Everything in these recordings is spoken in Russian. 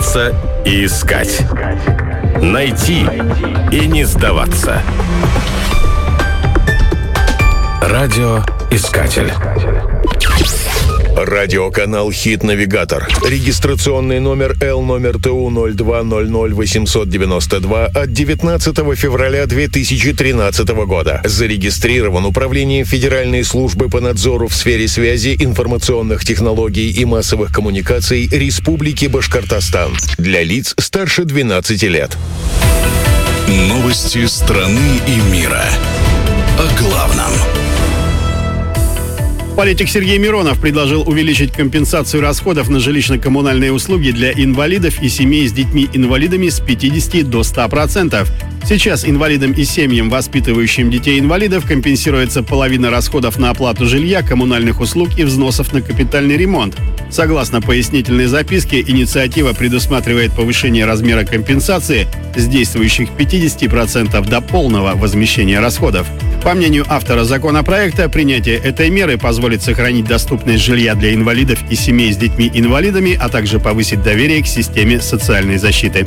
бояться и искать. Найти и не сдаваться. Радиоискатель. Радиоканал «Хит-навигатор». Регистрационный номер ЛТУ 0200892 от 19 февраля 2013 года. Зарегистрирован Управлением Федеральной службы по надзору в сфере связи, информационных технологий и массовых коммуникаций Республики Башкортостан. Для лиц старше 12 лет. Новости страны и мира. О главном. Политик Сергей Миронов предложил увеличить компенсацию расходов на жилищно-коммунальные услуги для инвалидов и семей с детьми-инвалидами с 50 до 100%. Сейчас инвалидам и семьям, воспитывающим детей-инвалидов, компенсируется половина расходов на оплату жилья, коммунальных услуг и взносов на капитальный ремонт. Согласно пояснительной записке, инициатива предусматривает повышение размера компенсации с действующих 50% до полного возмещения расходов. По мнению автора законопроекта, принятие этой меры позволит сохранить доступность жилья для инвалидов и семей с детьми-инвалидами, а также повысить доверие к системе социальной защиты.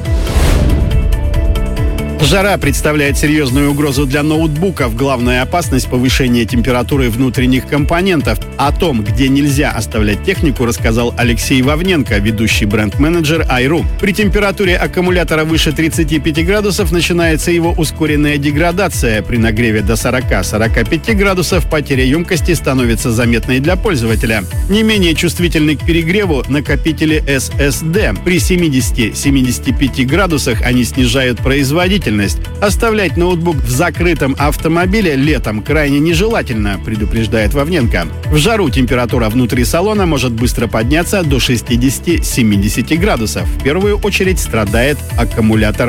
Жара представляет серьезную угрозу для ноутбуков. Главная опасность – повышение температуры внутренних компонентов. О том, где нельзя оставлять технику, рассказал Алексей Вовненко, ведущий бренд-менеджер iRoom. При температуре аккумулятора выше 35 градусов начинается его ускоренная деградация. При нагреве до 40-45 градусов потеря емкости становится заметной для пользователя. Не менее чувствительны к перегреву накопители SSD. При 70-75 градусах они снижают производительность. Оставлять ноутбук в закрытом автомобиле летом крайне нежелательно, предупреждает Вовненко. В жару температура внутри салона может быстро подняться до 60-70 градусов. В первую очередь страдает аккумулятор.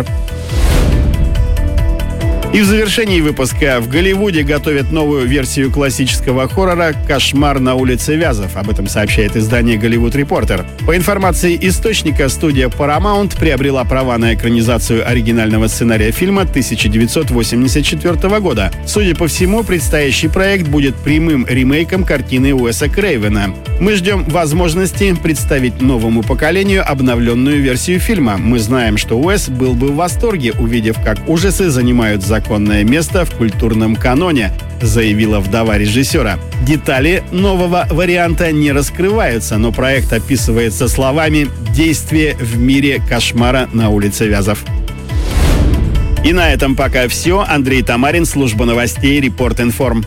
И в завершении выпуска: в Голливуде готовят новую версию классического хоррора «Кошмар на улице Вязов». Об этом сообщает издание «Голливуд Репортер». По информации источника, студия Paramount приобрела права на экранизацию оригинального сценария фильма 1984 года. Судя по всему, предстоящий проект будет прямым ремейком картины Уэса Крейвена. Мы ждем возможности представить новому поколению обновленную версию фильма. Мы знаем, что Уэс был бы в восторге, увидев, как ужасы занимают законное место в культурном каноне, заявила вдова режиссера. Детали нового варианта не раскрываются, но проект описывается словами «Действие в мире кошмара на улице Вязов». И на этом пока все. Андрей Тамарин, служба новостей «Репорт-Информ».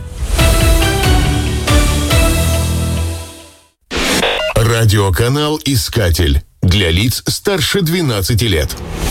Радиоканал «Искатель». Для лиц старше 12 лет.